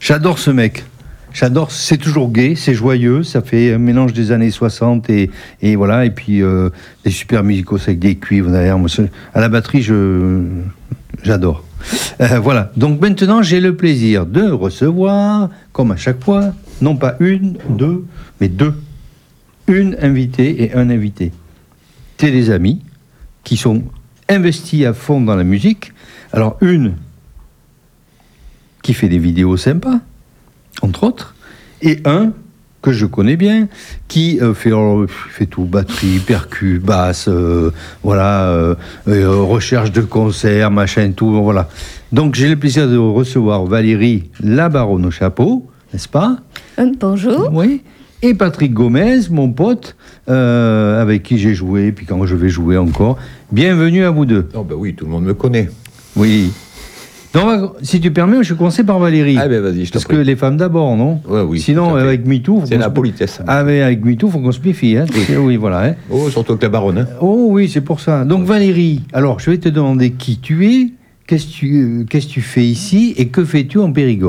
J'adore ce mec. J'adore, c'est toujours gai, c'est joyeux, ça fait un mélange des années 60 et voilà, et puis des super musicaux avec des cuivres derrière. Moi, à la batterie, j'adore. Voilà, donc maintenant j'ai le plaisir de recevoir, comme à chaque fois, non pas une, deux, mais deux. Une invitée et un invité. C'est des amis qui sont investis à fond dans la musique. Alors une qui fait des vidéos sympas, entre autres, et un que je connais bien, qui fait tout, batterie, percu, basse, recherche de concerts, machin, tout, voilà. Donc j'ai le plaisir de recevoir Valérie la Baronne au chapeau, n'est-ce pas ? Bonjour. Oui. Et Patrick Gomez, mon pote, avec qui j'ai joué, puis quand je vais jouer encore. Bienvenue à vous deux. Oh ben oui, tout le monde me connaît. Oui. Donc, si tu permets, je vais commencer par Valérie. Ah ben vas-y, je t'en Parce prie. que les femmes d'abord, non ? Ouais, oui. Sinon, avec MeToo... C'est la politesse. Ah, mais avec MeToo, il faut qu'on se méfie. Hein. Oui, voilà. Hein. Oh, surtout que la baronne. Hein. Oh oui, c'est pour ça. Donc Valérie, alors je vais te demander qui tu es, qu'est-ce que tu fais ici et que fais-tu en Périgord ?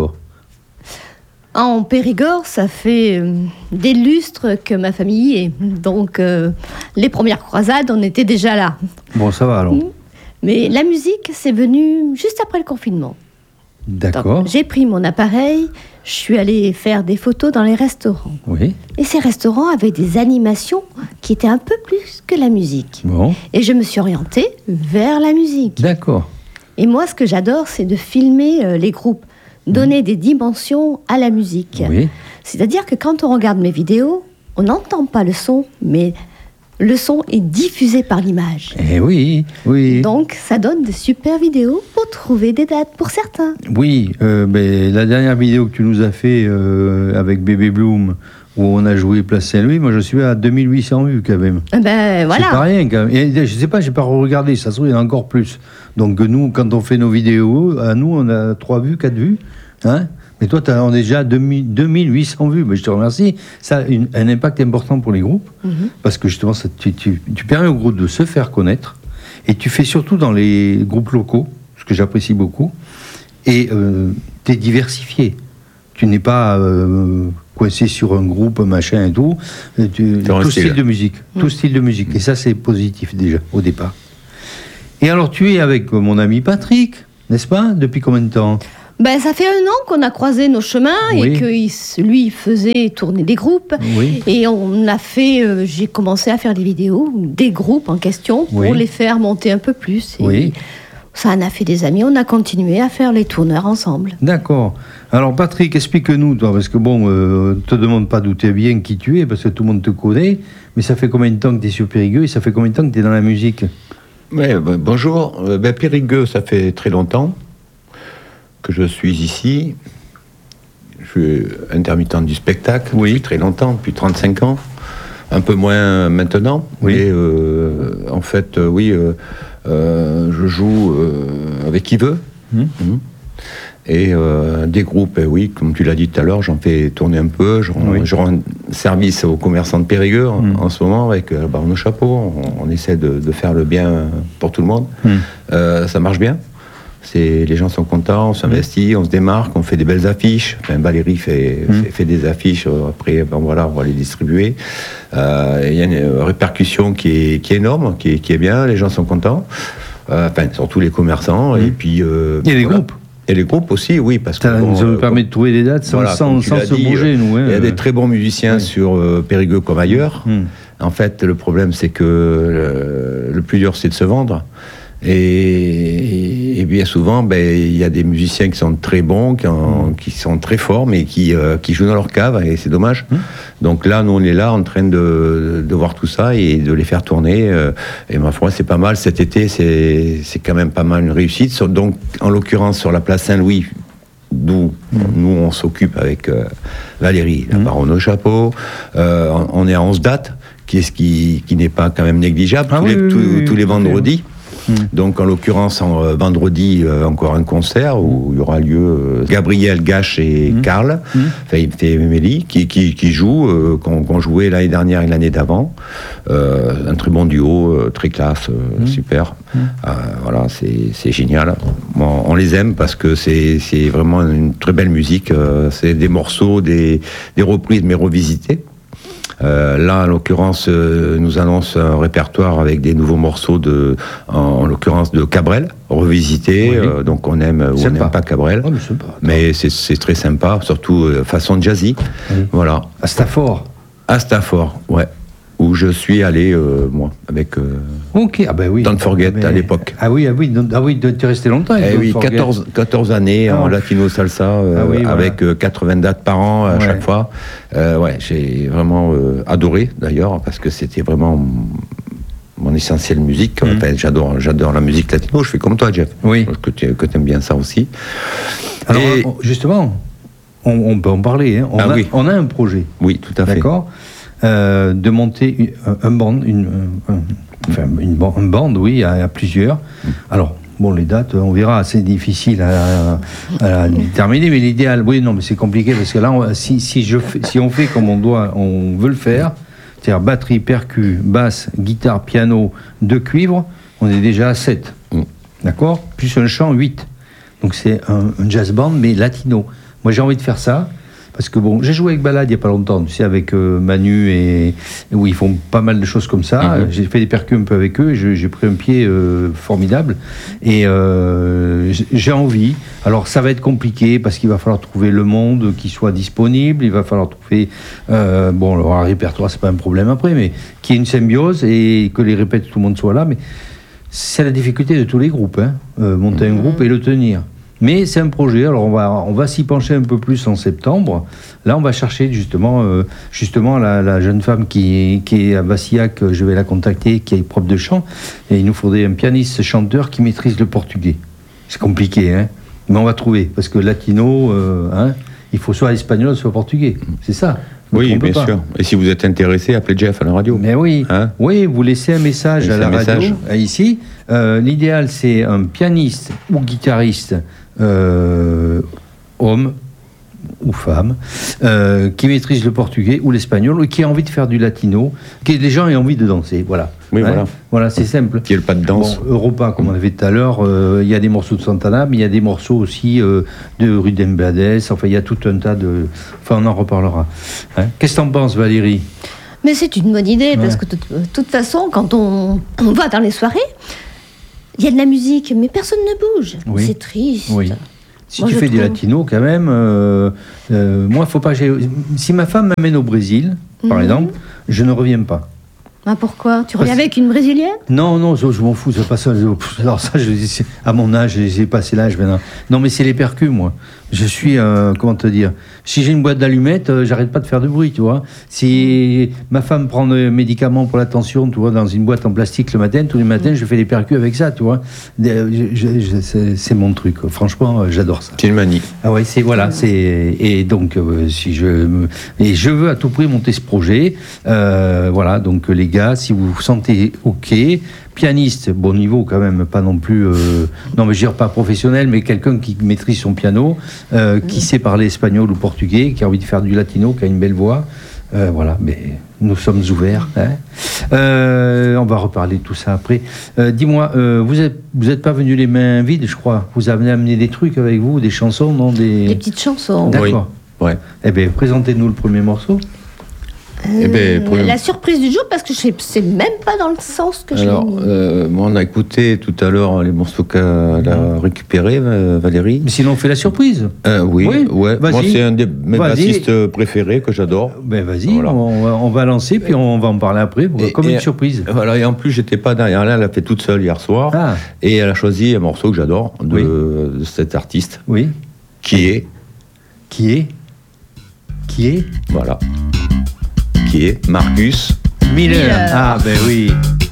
En Périgord, ça fait des lustres que ma famille y est. Donc, les premières croisades, on était déjà là. Bon, ça va alors. Mais la musique, c'est venu juste après le confinement. D'accord. Donc, j'ai pris mon appareil, je suis allée faire des photos dans les restaurants. Oui. Et ces restaurants avaient des animations qui étaient un peu plus que la musique. Bon. Et je me suis orientée vers la musique. D'accord. Et moi, ce que j'adore, c'est de filmer les groupes, donner des dimensions à la musique. Oui. C'est-à-dire que quand on regarde mes vidéos, on n'entend pas le son, mais le son est diffusé par l'image. Eh oui, oui. Donc, ça donne de super vidéos pour trouver des dates pour certains. Oui, mais la dernière vidéo que tu nous as fait avec Bébé Bloom, où on a joué Place Saint-Louis, moi je suis à 2800 vues quand même. Ben voilà. C'est pas rien quand même. Et je sais pas, j'ai pas regardé, ça se trouve il y en a encore plus. Donc nous, quand on fait nos vidéos, à nous on a 3 vues, 4 vues. Hein, mais toi, on est déjà à 2800 vues. Mais je te remercie. Ça a un impact important pour les groupes, parce que justement, tu permets aux groupes de se faire connaître, et tu fais surtout dans les groupes locaux, ce que j'apprécie beaucoup, et tu es diversifié. Tu n'es pas coincé sur un groupe, machin et tout. Tout style de musique. Tout style de musique. Et ça, c'est positif déjà, au départ. Et alors, tu es avec mon ami Patrick, n'est-ce pas ? Depuis combien de temps ? Ben, ça fait 1 an qu'on a croisé nos chemins et que lui faisait tourner des groupes. Oui. Et on a fait, j'ai commencé à faire des vidéos, des groupes en question, pour les faire monter un peu plus. Et ça en a fait des amis. On a continué à faire les tourneurs ensemble. D'accord. Alors Patrick, explique-nous, toi, parce que te demande pas d'où tu es bien, qui tu es, parce que tout le monde te connaît. Mais ça fait combien de temps que tu es sur Périgueux et ça fait combien de temps que tu es dans la musique ? Bonjour. Périgueux, ça fait très longtemps que je suis ici. Je suis intermittent du spectacle depuis très longtemps, depuis 35 ans. Un peu moins maintenant. Oui. Mais en fait, je joue avec qui veut. Et des groupes, oui, comme tu l'as dit tout à l'heure, j'en fais tourner un peu. Je rends service aux commerçants de Périgueux en ce moment avec la Baronne au chapeau. On essaie de faire le bien pour tout le monde. Ça marche bien. Les gens sont contents, on s'investit, on se démarque, on fait des belles affiches. Enfin, Valérie fait des affiches, après on va les distribuer. Il y a une répercussion qui est énorme, qui est bien, les gens sont contents. Surtout les commerçants. Et puis, et les groupes. Et les groupes aussi, oui, parce que... Ça nous permet de trouver des dates sans se bouger, nous. Il y a des très bons musiciens sur Périgueux comme ailleurs. En fait, le problème, c'est que le plus dur, c'est de se vendre. Et bien souvent, il y a des musiciens qui sont très bons, qui sont très forts, mais qui jouent dans leur cave, et c'est dommage. Donc là, nous, on est là en train de voir tout ça et de les faire tourner. Et ma foi, c'est pas mal. Cet été, c'est quand même pas mal une réussite. Donc, en l'occurrence, sur la place Saint-Louis, d'où nous, on s'occupe avec Valérie, la Baronne au chapeau. On est à 11 dates, qui n'est pas quand même négligeable. Tous les vendredis. Donc, en l'occurrence, vendredi, encore un concert où il y aura lieu Gabriel Gache et Karl, Mélie, qui jouent, qu'on jouait l'année dernière et l'année d'avant. Un très bon duo, très classe, super. Voilà, c'est génial. Bon, on les aime parce que c'est vraiment une très belle musique. C'est des morceaux, des reprises, mais revisitées. Là, en l'occurrence, nous annonce un répertoire avec des nouveaux morceaux en l'occurrence de Cabrel, revisités. Donc on aime ou on n'aime pas Cabrel, mais c'est très sympa, surtout façon jazzy. Voilà. À Stafford, ouais. Où je suis allé, moi, avec Don't Forget à l'époque. Ah oui, tu es resté longtemps. Oui, 14 années en latino salsa, avec 80 dates par an à chaque fois. J'ai vraiment adoré, d'ailleurs, parce que c'était vraiment mon essentiel musique. Enfin, j'adore la musique latino. Je fais comme toi, Jeff. Oui. Que tu aimes bien ça aussi. Alors, justement, on peut en parler. Hein. On a un projet. Oui, tout à fait. D'accord. De monter un band, une bande, oui, à plusieurs. Alors, bon, les dates, on verra, c'est difficile à déterminer, mais l'idéal, mais c'est compliqué parce que là, si on fait comme on veut le faire, c'est-à-dire batterie, percu, basse, guitare, piano, 2 cuivres, on est déjà à 7. D'accord ? Plus un chant, 8. Donc c'est un jazz band, mais latino. Moi, j'ai envie de faire ça. Parce que j'ai joué avec Balade il n'y a pas longtemps, tu sais, avec Manu, et où ils font pas mal de choses comme ça. J'ai fait des percus un peu avec eux, et j'ai pris un pied formidable. Et j'ai envie. Alors ça va être compliqué, parce qu'il va falloir trouver le monde qui soit disponible, il va falloir trouver... un répertoire, c'est pas un problème après, mais qu'il y ait une symbiose, et que les répètes, tout le monde soit là. Mais c'est la difficulté de tous les groupes, monter un groupe et le tenir. Mais c'est un projet, alors on va s'y pencher un peu plus en septembre. Là, on va chercher justement la jeune femme qui est à Bassillac, je vais la contacter, qui est prof de chant. Et il nous faudrait un pianiste chanteur qui maîtrise le portugais. C'est compliqué, hein, mais on va trouver, parce que latino, il faut soit espagnol, soit portugais. C'est ça. Oui, bien sûr. Et si vous êtes intéressé, appelez Jeff à la radio. Mais oui, vous laissez un message à la radio, ici. L'idéal, c'est un pianiste ou guitariste, homme ou femme, qui maîtrise le portugais ou l'espagnol, et qui a envie de faire du latino, qui les gens aient envie de danser, voilà. Oui, voilà, c'est simple. Qui est le pas de danse. Europa, comme on avait tout à l'heure, il y a des morceaux de Santana, mais il y a des morceaux aussi de Rudem Blades, enfin il y a tout un tas de... Enfin, on en reparlera. Qu'est-ce que t'en penses, Valérie ? Mais c'est une bonne idée, parce que de toute façon, quand on va dans les soirées, il y a de la musique, mais personne ne bouge. Oui. C'est triste. Oui. Si tu fais des latinos, quand même, moi, faut pas... Si ma femme m'amène au Brésil, par exemple, je ne reviens pas. Ah, pourquoi ? Tu reviens avec une brésilienne ? Non, je m'en fous, c'est pas ça. Alors ça, à mon âge, j'ai passé l'âge maintenant. Non, mais c'est les percus, moi. Je suis, comment te dire, si j'ai une boîte d'allumettes, j'arrête pas de faire de bruit, tu vois. Si ma femme prend des médicaments pour la tension, tu vois, dans une boîte en plastique le matin, tous les matins, je fais des percus avec ça, tu vois. C'est mon truc, franchement, j'adore ça. C'est une manie. Ah ouais, et donc, je veux à tout prix monter ce projet. Voilà, donc les gars, si vous vous sentez OK, pianiste, bon niveau quand même, pas non plus... non, mais je veux dire pas professionnel, mais quelqu'un qui maîtrise son piano, qui sait parler espagnol ou portugais, qui a envie de faire du latino, qui a une belle voix. Voilà, mais nous sommes ouverts. On va reparler de tout ça après. Dis-moi, vous êtes pas venus les mains vides, je crois. Vous avez amené des trucs avec vous, des chansons, non ? Des petites chansons. D'accord. Oui. Ouais. Eh bien, présentez-nous le premier morceau. La surprise du jour, parce que je ne sais même pas dans le sens que je l'ai mis. Moi, on a écouté tout à l'heure les morceaux qu'elle a récupérés, Valérie. Mais sinon, on fait la surprise. Oui. Ouais. Moi, c'est un de mes bassistes préférés que j'adore. Ben vas-y, voilà. on va lancer, puis on va en parler après, comme une surprise. Voilà, et en plus, j'étais pas derrière là, elle a fait toute seule hier soir. Ah. Et elle a choisi un morceau que j'adore de cet artiste. Oui. Qui est Voilà. Qui est Marcus Miller. Ah, ben oui.